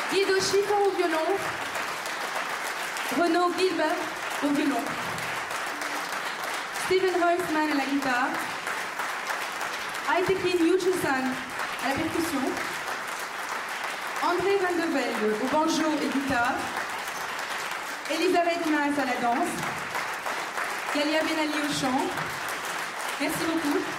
Guido Schiffer au violon, Renaud Gilbert au violon, Steven Huisman à la guitare, Aytekin Yuchusan à la percussion, André Van de Velde au banjo et guitare, Elisabeth Maas à la danse, Galia Benali au chant. Merci beaucoup.